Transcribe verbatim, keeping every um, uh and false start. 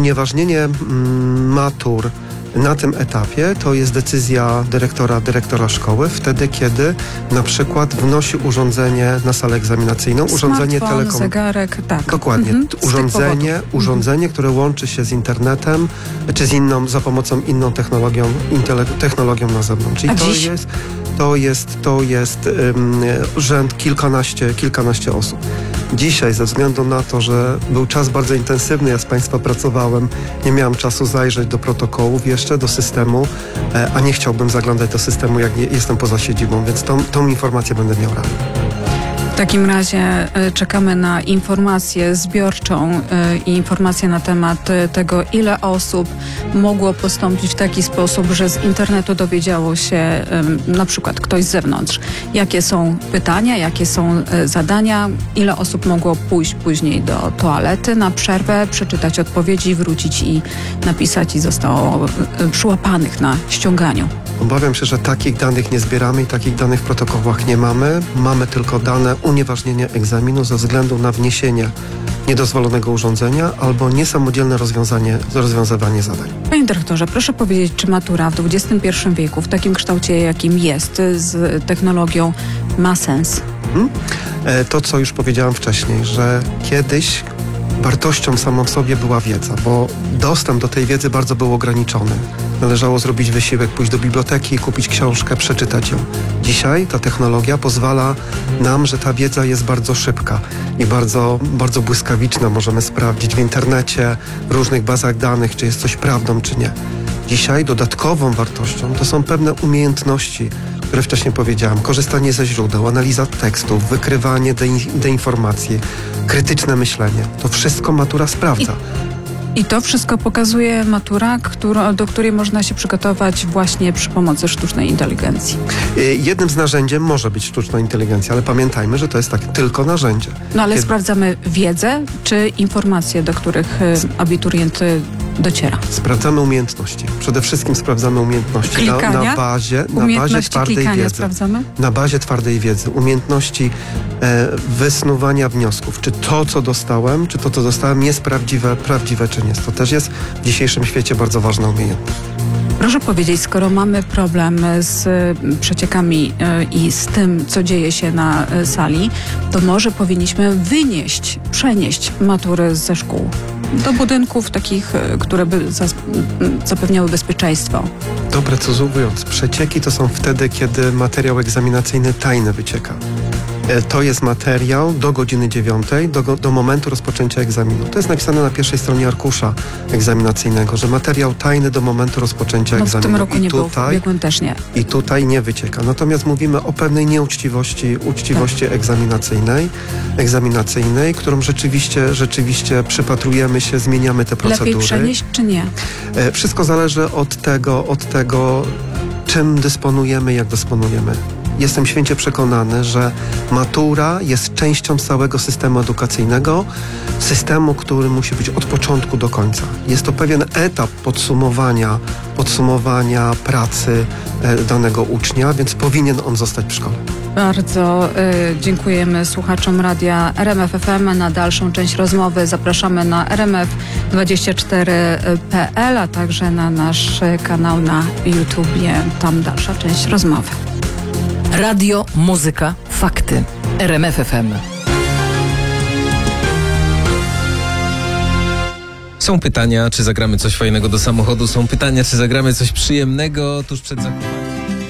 unieważnienie mm, matur na tym etapie to jest decyzja dyrektora, dyrektora szkoły, wtedy kiedy na przykład wnosi urządzenie na salę egzaminacyjną, urządzenie telekom... zegarek, tak. Dokładnie. Mhm. Urządzenie, urządzenie, które łączy się z internetem, czy z inną, za pomocą inną technologią, intele, technologią na zewnątrz. I A to dziś? jest, to jest, to jest um, rzęd kilkanaście, kilkanaście osób. Dzisiaj, ze względu na to, że był czas bardzo intensywny, ja z Państwa pracowałem, nie miałem czasu zajrzeć do protokołów jeszcze, do systemu, a nie chciałbym zaglądać do systemu, jak nie, jestem poza siedzibą, więc tą, tą informację będę miał rano. W takim razie czekamy na informację zbiorczą i informację na temat tego, ile osób mogło postąpić w taki sposób, że z internetu dowiedziało się na przykład ktoś z zewnątrz. Jakie są pytania, jakie są zadania, ile osób mogło pójść później do toalety na przerwę, przeczytać odpowiedzi, wrócić i napisać i zostało przyłapanych na ściąganiu. Obawiam się, że takich danych nie zbieramy i takich danych w protokołach nie mamy. Mamy tylko dane unieważnienie egzaminu ze względu na wniesienie niedozwolonego urządzenia albo niesamodzielne rozwiązanie, rozwiązywanie zadań. Panie dyrektorze, proszę powiedzieć, czy matura w dwudziestym pierwszym wieku w takim kształcie, jakim jest, z technologią ma sens? Hmm? To, co już powiedziałam wcześniej, że kiedyś wartością samą w sobie była wiedza, bo dostęp do tej wiedzy bardzo był ograniczony. Należało zrobić wysiłek, pójść do biblioteki, kupić książkę, przeczytać ją. Dzisiaj ta technologia pozwala nam, że ta wiedza jest bardzo szybka i bardzo, bardzo błyskawiczna. Możemy sprawdzić w internecie, w różnych bazach danych, czy jest coś prawdą, czy nie. Dzisiaj dodatkową wartością to są pewne umiejętności, które wcześniej powiedziałam. Korzystanie ze źródeł, analiza tekstów, wykrywanie de- deinformacji, krytyczne myślenie. To wszystko matura sprawdza. I to wszystko pokazuje matura, która, do której można się przygotować właśnie przy pomocy sztucznej inteligencji. Jednym z narzędzi może być sztuczna inteligencja, ale pamiętajmy, że to jest tak tylko narzędzie. No ale Kiedy... sprawdzamy wiedzę czy informacje, do których abiturient dociera? Sprawdzamy umiejętności. Przede wszystkim sprawdzamy umiejętności na, na bazie, na bazie twardej wiedzy. Sprawdzamy? Na bazie twardej wiedzy. Umiejętności e, wysnuwania wniosków. Czy to, co dostałem, czy to, co dostałem, jest prawdziwe, prawdziwe, czy nie. To też jest w dzisiejszym świecie bardzo ważna umiejętność. Proszę powiedzieć, skoro mamy problem z przeciekami i z tym, co dzieje się na sali, to może powinniśmy wynieść, przenieść matury ze szkół do budynków takich, które by zapewniały bezpieczeństwo. Doprecyzowując, przecieki to są wtedy, kiedy materiał egzaminacyjny tajny wycieka. To jest materiał do godziny dziewiątej, do, do momentu rozpoczęcia egzaminu. To jest napisane na pierwszej stronie arkusza egzaminacyjnego, że materiał tajny do momentu rozpoczęcia no, egzaminu. W tym roku I nie tutaj, było, w ubiegłym też nie. I tutaj nie wycieka. Natomiast mówimy o pewnej nieuczciwości uczciwości tak. egzaminacyjnej, egzaminacyjnej, którą rzeczywiście, rzeczywiście przypatrujemy się, zmieniamy te procedury. Lepiej przenieść czy nie? Wszystko zależy od tego, od tego, czym dysponujemy, jak dysponujemy. Jestem święcie przekonany, że matura jest częścią całego systemu edukacyjnego, systemu, który musi być od początku do końca. Jest to pewien etap podsumowania, podsumowania pracy danego ucznia, więc powinien on zostać w szkole. Bardzo y, dziękujemy słuchaczom radia R M F F M. Na dalszą część rozmowy zapraszamy na r m f dwadzieścia cztery kropka p l, a także na nasz kanał na YouTubie. Tam dalsza część rozmowy. Radio, muzyka, fakty. R M F F M. Są pytania, czy zagramy coś fajnego do samochodu. Są pytania, czy zagramy coś przyjemnego tuż przed zakupem.